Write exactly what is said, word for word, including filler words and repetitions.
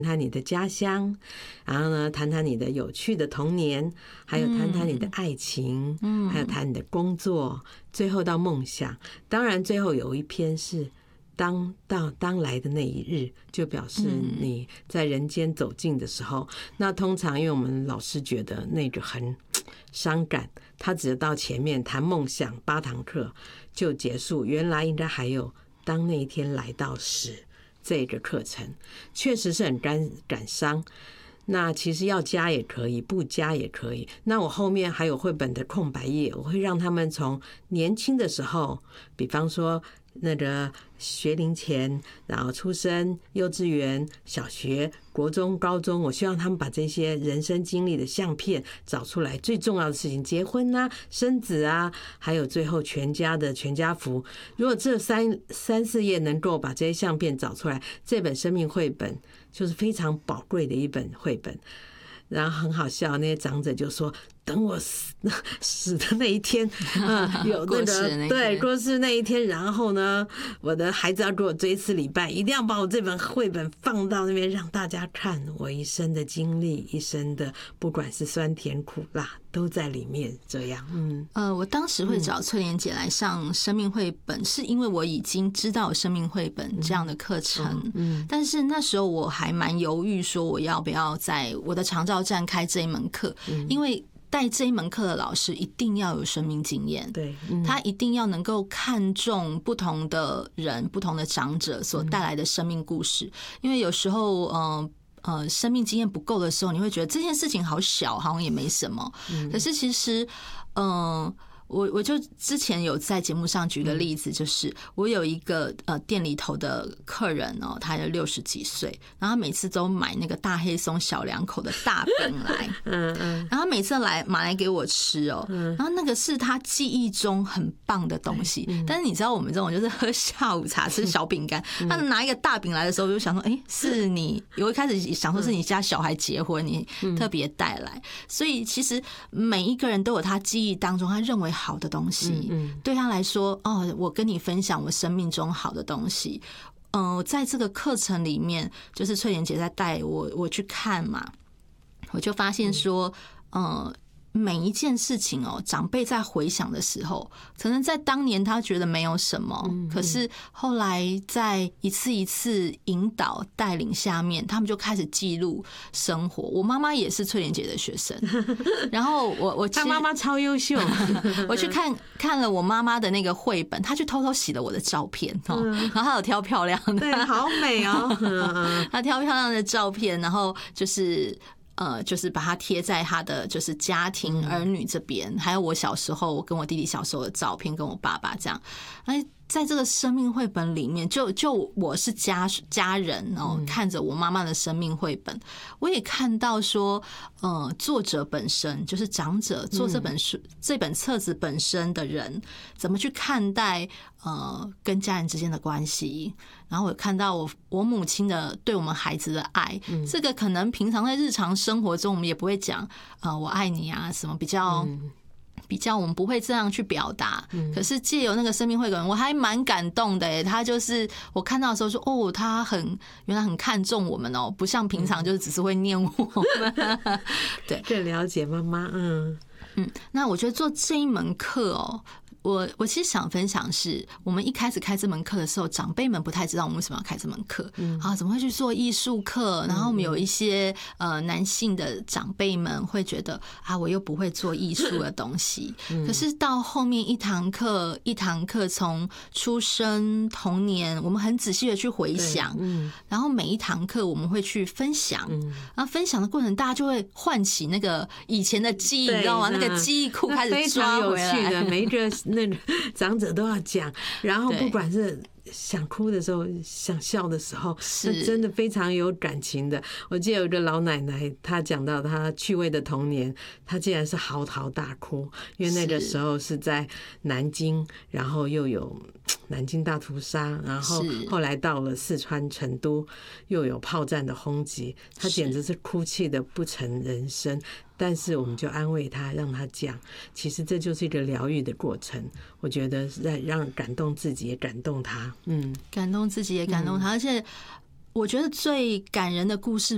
谈你的家乡，然后呢，谈谈你的有趣的童年，还有谈谈你的爱情，嗯，还有谈你的工作，最后到梦想。当然，最后有一篇是当到当来的那一日，就表示你在人间走近的时候。那通常因为我们老师觉得那个很伤感，他只到前面谈梦想八堂课就结束，原来应该还有当那一天来到时。这个课程确实是很感感伤，那其实要加也可以，不加也可以。那我后面还有绘本的空白页，我会让他们从年轻的时候，比方说那个学龄前，然后出生、幼稚园、小学、国中、高中，我希望他们把这些人生经历的相片找出来。最重要的事情，结婚啊、生子啊，还有最后全家的全家福。如果这三三四页能够把这些相片找出来，这本生命绘本就是非常宝贵的一本绘本。然后很好笑，那些长者就说：“等我死死的那一天，嗯，有那个对过世那一天，然后呢，我的孩子要给我追思礼拜，一定要把我这本绘本放到那边让大家看我一生的经历，一生的不管是酸甜苦辣都在里面。”这样，嗯， 呃，我当时会找翠莲姐来上生命绘本，是因为我已经知道有生命绘本这样的课程，嗯，但是那时候我还蛮犹豫，说我要不要在我的长照站开这一门课，因为带这一门课的老师一定要有生命经验， 对， 他一定要能够看重不同的人、不同的长者所带来的生命故事，因为有时候，呃呃，生命经验不够的时候，你会觉得这件事情好小，好像也没什么。可是其实，嗯、呃。我我就之前有在节目上举个例子，就是我有一个呃店里头的客人哦，他有六十几岁，然后他每次都买那个大黑松小两口的大饼来，嗯嗯，然后每次来买来给我吃哦，然后那个是他记忆中很棒的东西，但是你知道我们这种就是喝下午茶吃小饼干，他拿一个大饼来的时候，就想说，哎，是你，我一开始想说是你家小孩结婚，你特别带来，所以其实每一个人都有他记忆当中他认为好的东西，对他来说，哦，我跟你分享我生命中好的东西。呃，在这个课程里面，就是翠莲姐在带我我去看嘛，我就发现说，呃。每一件事情哦，长辈在回想的时候，可能在当年他觉得没有什么，可是后来在一次一次引导带领下面，他们就开始记录生活。我妈妈也是翠莲姐的学生，然后我我她妈妈超优秀， 我去看看了我妈妈的那个绘本，她去偷偷洗了我的照片哦，然后她有挑漂亮的， 对，好美哦， 她挑漂亮的照片，然后就是。呃，就是把它贴在他的就是家庭儿女这边，还有我小时候，我跟我弟弟小时候的照片，跟我爸爸这样。哎，在这个生命绘本里面，就就我是家家人哦，看着我妈妈的生命绘本，我也看到说，呃，作者本身就是长者做这本书、这本册子本身的人，怎么去看待呃跟家人之间的关系。然后我看到我我母亲的对我们孩子的爱，嗯、这个可能平常在日常生活中我们也不会讲，呃，我爱你啊，什么比较、嗯、比较我们不会这样去表达。嗯、可是借由那个生命绘本，我还蛮感动的耶。他就是我看到的时候说，哦，他很原来很看重我们哦，不像平常就是只是会念我们。对， 更了解妈妈。嗯嗯，那我觉得做这一门课哦。我我其实想分享是，我们一开始开这门课的时候，长辈们不太知道我们为什么要开这门课，啊，怎么会去做艺术课？然后我们有一些呃男性的长辈们会觉得啊，我又不会做艺术的东西。可是到后面一堂课一堂课，从出生童年，我们很仔细的去回想，然后每一堂课我们会去分享，然后分享的过程，大家就会唤起那个以前的记忆，你知道吗？那个记忆库开始抓回来， 非常有趣的，每一个。那长者都要讲，然后不管是想哭的时候，想笑的时候，是真的非常有感情的。我记得有一个老奶奶，她讲到她趣味的童年，她竟然是嚎啕大哭，因为那个时候是在南京，然后又有南京大屠杀，然后后来到了四川成都，又有炮战的轰击，她简直是哭泣的不成人声。但是我们就安慰他，让他讲，其实这就是一个疗愈的过程。我觉得是在让感动自己，也感动他。嗯， 感动自己也感动他，而且我觉得最感人的故事